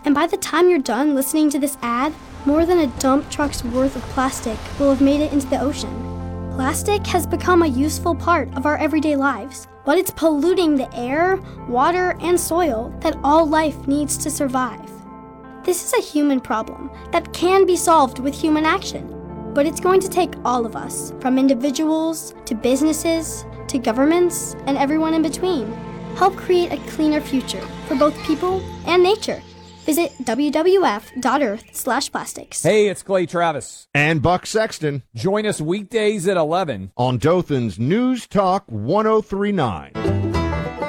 And by the time you're done listening to this ad, more than a dump truck's worth of plastic will have made it into the ocean. Plastic has become a useful part of our everyday lives, but it's polluting the air, water, and soil that all life needs to survive. This is a human problem that can be solved with human action, but it's going to take all of us, from individuals to businesses to governments and everyone in between. Help create a cleaner future for both people and nature. Visit wwf.earth/plastics. Hey, it's Clay Travis. And Buck Sexton. Join us weekdays at 11 on Dothan's News Talk 1039.